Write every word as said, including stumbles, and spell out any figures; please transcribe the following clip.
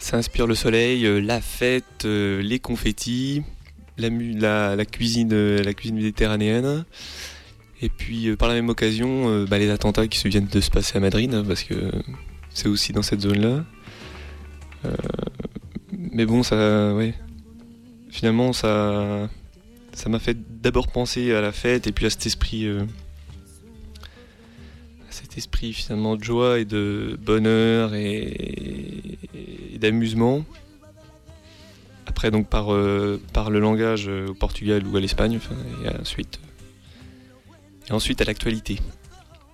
Ça inspire le soleil, euh, la fête, euh, les confettis, la, mu- la, la cuisine, euh, la cuisine méditerranéenne. Et puis euh, par la même occasion, euh, bah, les attentats qui se viennent de se passer à Madrid, hein, parce que c'est aussi dans cette zone-là. Euh, mais bon, ça, ouais. Finalement, ça, ça m'a fait d'abord penser à la fête et puis à cet esprit, euh, à cet esprit finalement de joie et de bonheur et, et d'amusement. Après, donc par, euh, par le langage euh, au Portugal ou à l'Espagne, enfin, et ensuite, et ensuite à l'actualité.